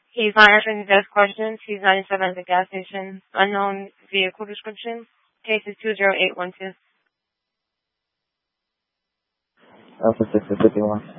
He's not answering the desk questions. He's 97 at the gas station. Unknown vehicle description. Case is 20812. Alpha 6 is 51.